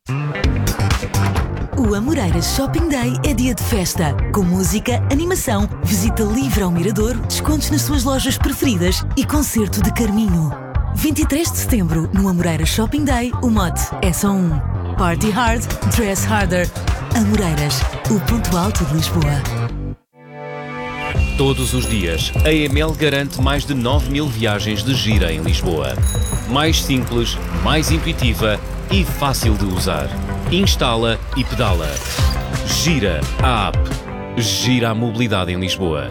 O Amoreiras Shopping Day é dia de festa. Com música, animação, visita livre ao Mirador, descontos nas suas lojas preferidas e concerto de Carminho. 23 de setembro, no Amoreiras Shopping Day, o mote é só um. Party hard, dress harder. Amoreiras, o ponto alto de Lisboa. Todos os dias, a EML garante mais de 9.000 viagens de gira em Lisboa. Mais simples, mais intuitiva e fácil de usar. Instala e pedala. Gira a app. Gira a mobilidade em Lisboa.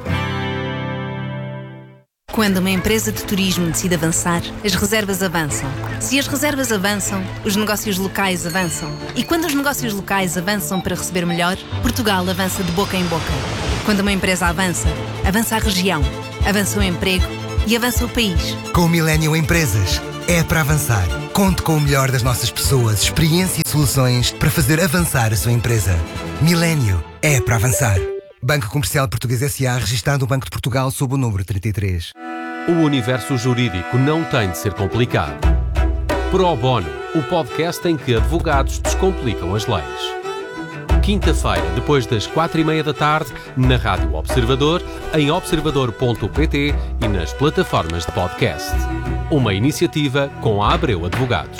Quando uma empresa de turismo decide avançar, as reservas avançam. Se as reservas avançam, os negócios locais avançam. E quando os negócios locais avançam para receber melhor, Portugal avança de boca em boca. Quando uma empresa avança, avança a região, avança o emprego e avança o país. Com o Millennium Empresas, é para avançar. Conte com o melhor das nossas pessoas, experiência e soluções para fazer avançar a sua empresa. Millennium é para avançar. Banco Comercial Português S.A. registado no Banco de Portugal sob o número 33. O universo jurídico não tem de ser complicado. Pro Bono, o podcast em que advogados descomplicam as leis. Quinta-feira, depois das 4:30 da tarde, na Rádio Observador, em observador.pt e nas plataformas de podcast. Uma iniciativa com a Abreu Advogados.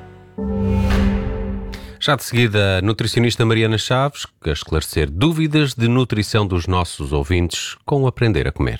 Já de seguida, a nutricionista Mariana Chaves, a esclarecer dúvidas de nutrição dos nossos ouvintes com o Aprender a Comer.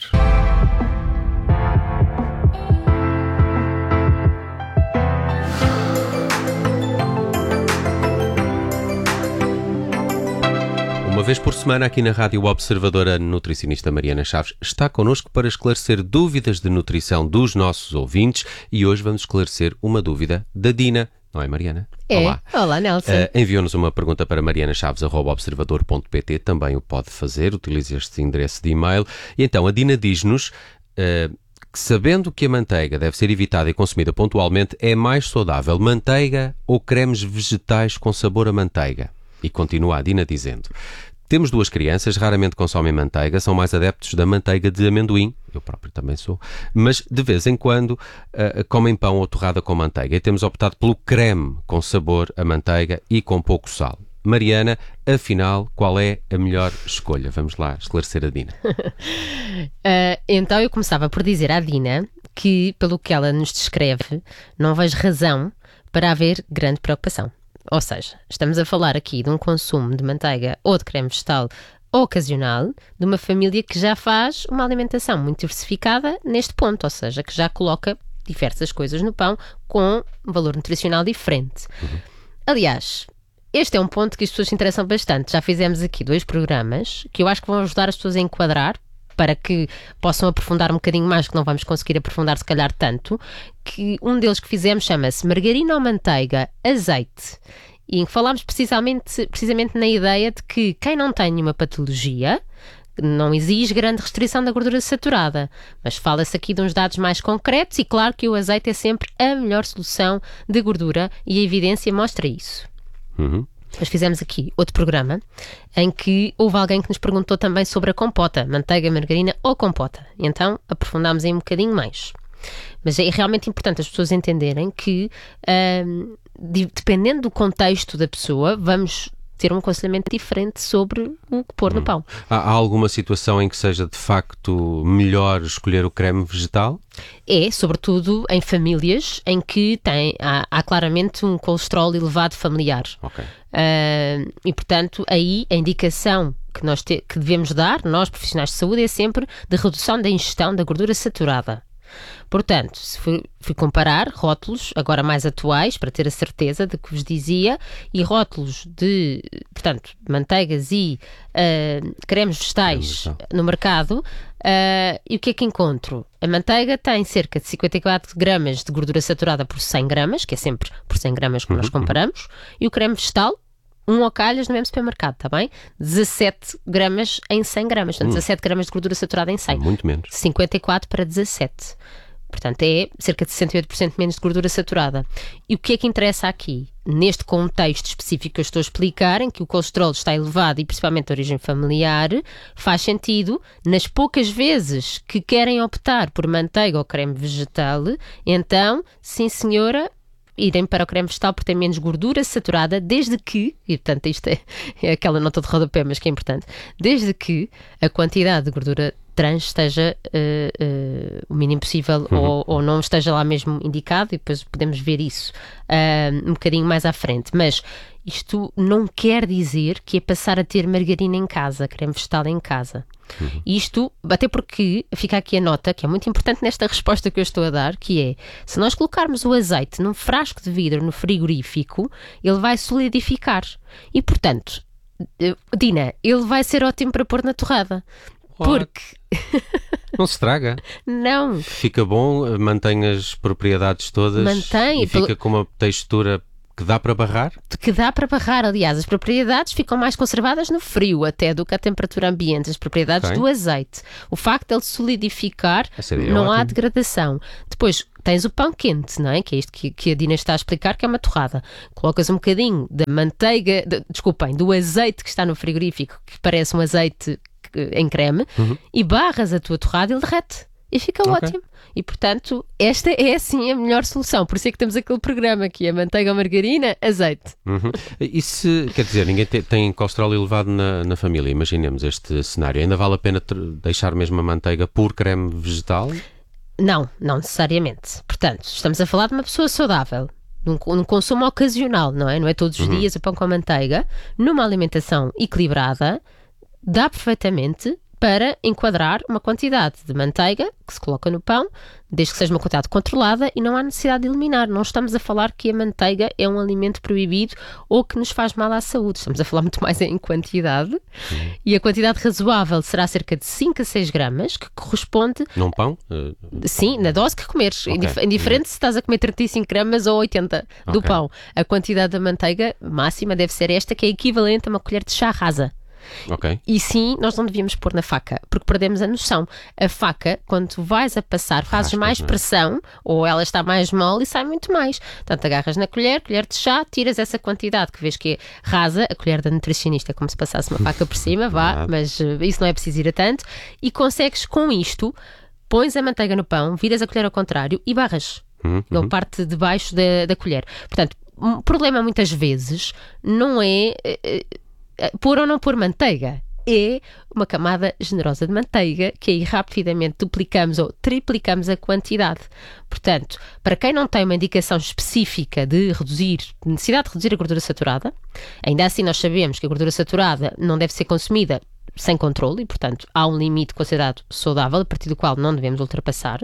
Uma vez por semana, aqui na Rádio Observador, a nutricionista Mariana Chaves está connosco para esclarecer dúvidas de nutrição dos nossos ouvintes e hoje vamos esclarecer uma dúvida da Dina. Não é, Mariana? É. Olá. Olá, Nelson. Enviou-nos uma pergunta para marianachaves@observador.pt. Também o pode fazer, utilize este endereço de e-mail. E então, a Dina diz-nos que, sabendo que a manteiga deve ser evitada e consumida pontualmente, é mais saudável manteiga ou cremes vegetais com sabor a manteiga? E continua a Dina dizendo: temos 2 crianças, raramente consomem manteiga, são mais adeptos da manteiga de amendoim, eu próprio também sou, mas de vez em quando comem pão ou torrada com manteiga e temos optado pelo creme com sabor a manteiga e com pouco sal. Mariana, afinal, qual é a melhor escolha? Vamos lá esclarecer a Dina. Então eu começava por dizer à Dina que, pelo que ela nos descreve, não vejo razão para haver grande preocupação. Ou seja, estamos a falar aqui de um consumo de manteiga ou de creme vegetal ocasional de uma família que já faz uma alimentação muito diversificada neste ponto, ou seja, que já coloca diversas coisas no pão com um valor nutricional diferente. Aliás, este é um ponto que as pessoas se interessam bastante. Já fizemos aqui 2 programas que eu acho que vão ajudar as pessoas a enquadrar para que possam aprofundar um bocadinho mais, que não vamos conseguir aprofundar se calhar tanto, que um deles que fizemos chama-se Margarina ou Manteiga, Azeite, e em que falámos precisamente na ideia de que quem não tem nenhuma patologia não exige grande restrição da gordura saturada, mas fala-se aqui de uns dados mais concretos e claro que o azeite é sempre a melhor solução de gordura e a evidência mostra isso. Nós fizemos aqui outro programa em que houve alguém que nos perguntou também sobre a compota, manteiga, margarina ou compota. E então aprofundámos aí um bocadinho mais. Mas é realmente importante as pessoas entenderem que, dependendo do contexto da pessoa, vamos ter um aconselhamento diferente sobre o que pôr no pão. Há alguma situação em que seja de facto melhor escolher o creme vegetal? É, sobretudo em famílias em que há claramente um colesterol elevado familiar. Ok. E portanto aí a indicação que devemos dar, nós profissionais de saúde, é sempre de redução da ingestão da gordura saturada. Portanto, se fui comparar rótulos, agora mais atuais, para ter a certeza de que vos dizia, e rótulos de, portanto, manteigas e cremes vegetais no mercado, e o que é que encontro? A manteiga tem cerca de 54 gramas de gordura saturada por 100 gramas, que é sempre por 100 gramas que nós comparamos, e o creme vegetal, ao calhas no mesmo supermercado, está bem? 17 gramas em 100 gramas. Portanto, 17 gramas de gordura saturada em 100. Muito menos. 54 para 17. Portanto, é cerca de 68% menos de gordura saturada. E o que é que interessa aqui? Neste contexto específico que eu estou a explicar, em que o colesterol está elevado e principalmente de origem familiar, faz sentido, nas poucas vezes que querem optar por manteiga ou creme vegetal, então, sim senhora, irem para o creme vegetal porque tem menos gordura saturada, desde que, e portanto isto é aquela nota de rodapé, mas que é importante, desde que a quantidade de gordura trans esteja o mínimo possível ou não esteja lá mesmo indicado, e depois podemos ver isso um bocadinho mais à frente. Mas isto não quer dizer que é passar a ter margarina em casa, creme vegetal em casa. Isto, até porque fica aqui a nota, que é muito importante nesta resposta que eu estou a dar, que é, se nós colocarmos o azeite num frasco de vidro no frigorífico, ele vai solidificar. E, portanto, Dina, ele vai ser ótimo para pôr na torrada. Porque... Não se estraga. Não. Fica bom, mantém as propriedades todas. Mantém. E fica com uma textura que dá para barrar? Que dá para barrar, aliás, as propriedades ficam mais conservadas no frio até do que a temperatura ambiente, as propriedades do azeite. O facto de ele solidificar, não há degradação. Depois, tens o pão quente, não é? Que é isto que a Dina está a explicar, que é uma torrada. Colocas um bocadinho da manteiga, do azeite que está no frigorífico, que parece um azeite em creme, e barras a tua torrada e ele derrete. E fica ótimo. E, portanto, esta é, assim, a melhor solução. Por isso é que temos aquele programa que é manteiga ou margarina, azeite. E se, quer dizer, ninguém tem colesterol elevado na família, imaginemos este cenário, ainda vale a pena deixar mesmo a manteiga por creme vegetal? Não necessariamente. Portanto, estamos a falar de uma pessoa saudável, num consumo ocasional, não é? Não é todos os dias o pão com manteiga. Numa alimentação equilibrada, dá perfeitamente para enquadrar uma quantidade de manteiga que se coloca no pão, desde que seja uma quantidade controlada, e não há necessidade de eliminar. Não estamos a falar que a manteiga é um alimento proibido ou que nos faz mal à saúde. Estamos a falar muito mais em quantidade. E a quantidade razoável será cerca de 5 a 6 gramas, que corresponde... Num pão? Sim, na dose que comeres. Indiferente se estás a comer 35 gramas ou 80 do pão. A quantidade da manteiga máxima deve ser esta, que é equivalente a uma colher de chá rasa. E sim, nós não devíamos pôr na faca, porque perdemos a noção. A faca, quando tu vais a passar, fazes mais pressão, ou ela está mais mole e sai muito mais. Portanto, agarras na colher de chá, tiras essa quantidade que vês que é rasa, a colher da nutricionista é como se passasse uma faca por cima, mas isso não é preciso ir a tanto, e consegues com isto, pões a manteiga no pão, viras a colher ao contrário e barras. Ele parte de baixo da colher. Portanto, o problema muitas vezes não é... pôr ou não pôr manteiga, é uma camada generosa de manteiga que aí rapidamente duplicamos ou triplicamos a quantidade. Portanto, para quem não tem uma indicação específica de necessidade de reduzir a gordura saturada, ainda assim nós sabemos que a gordura saturada não deve ser consumida sem controle e, portanto, há um limite considerado saudável, a partir do qual não devemos ultrapassar,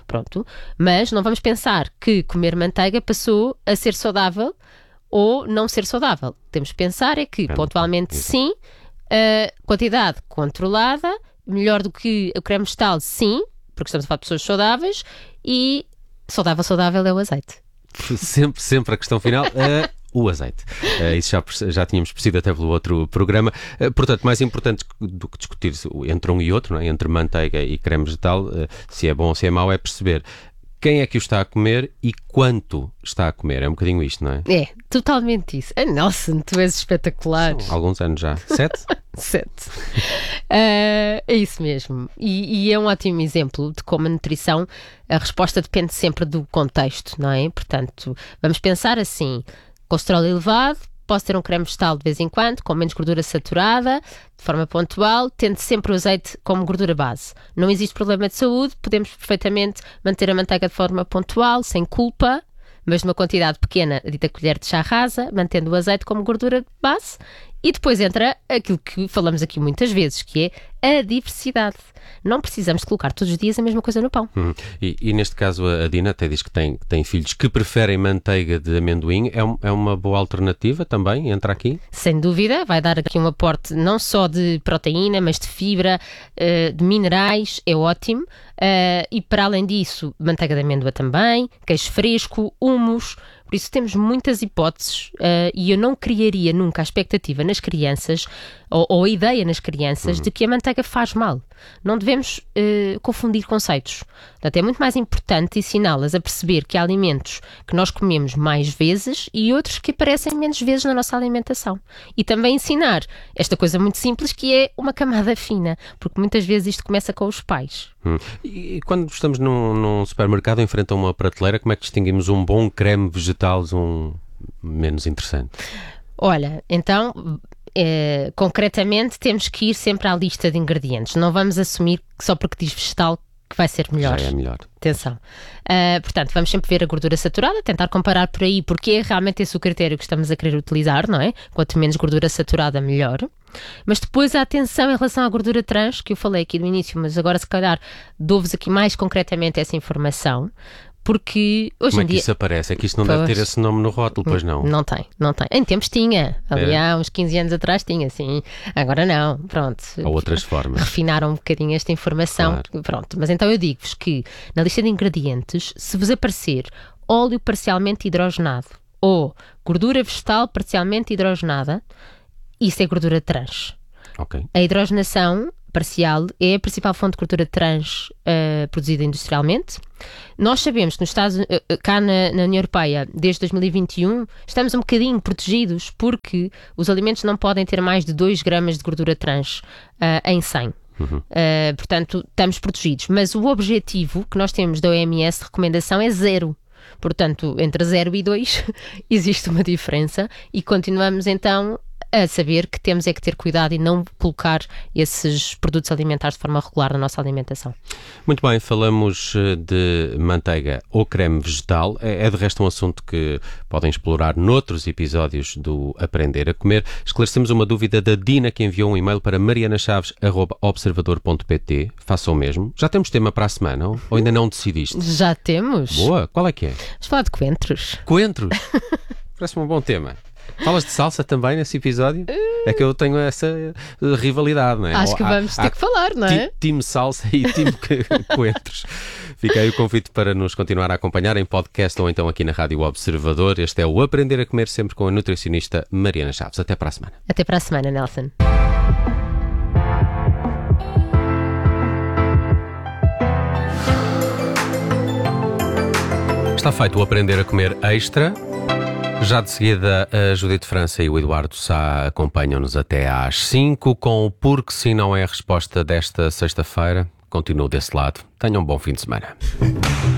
mas não vamos pensar que comer manteiga passou a ser saudável ou não ser saudável. Temos que pensar é que, pontualmente, sim, quantidade controlada, melhor do que o creme vegetal, sim, porque estamos a falar de pessoas saudáveis, e saudável é o azeite. Sempre a questão final, o azeite. Isso já tínhamos percebido até pelo outro programa. Portanto, mais importante do que discutir entre um e outro, não é? Entre manteiga e creme vegetal, se é bom ou se é mau, é perceber quem é que o está a comer e quanto está a comer. É um bocadinho isto, não é? É, totalmente isso. Nelson, tu és espetacular. São alguns anos já. 7? 7. É isso mesmo. E é um ótimo exemplo de como a nutrição, a resposta depende sempre do contexto, não é? Portanto, vamos pensar assim, colesterol elevado, posso ter um creme vegetal de vez em quando, com menos gordura saturada, de forma pontual, tendo sempre o azeite como gordura base. Não existe problema de saúde, podemos perfeitamente manter a manteiga de forma pontual, sem culpa, mas numa quantidade pequena, a dita colher de chá rasa, mantendo o azeite como gordura base. E depois entra aquilo que falamos aqui muitas vezes, que é a diversidade. Não precisamos de colocar todos os dias a mesma coisa no pão. E neste caso a Dina até diz que tem filhos que preferem manteiga de amendoim. É uma boa alternativa também? Entra aqui? Sem dúvida, vai dar aqui um aporte não só de proteína, mas de fibra, de minerais, é ótimo. E para além disso, manteiga de amêndoa também, queijo fresco, hummus. Por isso temos muitas hipóteses e eu não criaria nunca a expectativa nas crianças ou a ideia nas crianças de que a manteiga faz mal. Não devemos confundir conceitos. Portanto, é muito mais importante ensiná-las a perceber que há alimentos que nós comemos mais vezes e outros que aparecem menos vezes na nossa alimentação. E também ensinar esta coisa muito simples que é uma camada fina, porque muitas vezes isto começa com os pais. E quando estamos num supermercado em frente a uma prateleira, como é que distinguimos um bom creme vegetal vegetais um menos interessante? Olha, então, concretamente, temos que ir sempre à lista de ingredientes. Não vamos assumir que só porque diz vegetal que vai ser melhor. Já é melhor. Atenção. Portanto, vamos sempre ver a gordura saturada, tentar comparar por aí, porque é realmente esse o critério que estamos a querer utilizar, não é? Quanto menos gordura saturada, melhor. Mas depois a atenção em relação à gordura trans, que eu falei aqui no início, mas agora se calhar dou-vos aqui mais concretamente essa informação, porque hoje Como em é que dia... isso aparece? É que isto não deve ter esse nome no rótulo, pois não? Não tem. Em tempos tinha. Ali há uns 15 anos atrás tinha, sim. Agora não. Pronto. Há outras formas. Refinaram um bocadinho esta informação. Claro. Pronto. Mas então eu digo-vos que na lista de ingredientes, se vos aparecer óleo parcialmente hidrogenado ou gordura vegetal parcialmente hidrogenada, isso é gordura trans. Ok. A hidrogenação parcial é a principal fonte de gordura trans produzida industrialmente. Nós sabemos que nos Estados, cá na União Europeia, desde 2021, estamos um bocadinho protegidos porque os alimentos não podem ter mais de 2 gramas de gordura trans em 100. Portanto, estamos protegidos. Mas o objetivo que nós temos da OMS de recomendação é 0. Portanto, entre 0 e 2 existe uma diferença e continuamos então a saber que temos é que ter cuidado e não colocar esses produtos alimentares de forma regular na nossa alimentação. Muito bem, falamos de manteiga ou creme vegetal. É de resto um assunto que podem explorar noutros episódios do Aprender a Comer. Esclarecemos uma dúvida da Dina, que enviou um e-mail para marianachaves@observador.pt. Faça o mesmo. Já temos tema para a semana ou ainda não decidiste? Já temos. Boa, qual é que é? Vamos falar de coentros. Coentros? Parece-me um bom tema. Falas de salsa também nesse episódio? É que eu tenho essa rivalidade, não é? Acho que vamos ter que falar, não é? Time salsa e time coentros. Fica aí o convite para nos continuar a acompanhar em podcast ou então aqui na Rádio Observador. Este é o Aprender a Comer, sempre com a nutricionista Mariana Chaves. Até para a semana. Até para a semana, Nelson. Está feito o Aprender a Comer Extra. Já de seguida, a Judite França e o Eduardo Sá acompanham-nos até às 5 com o Porque Sim Não É a resposta desta sexta-feira. Continuo desse lado. Tenham um bom fim de semana.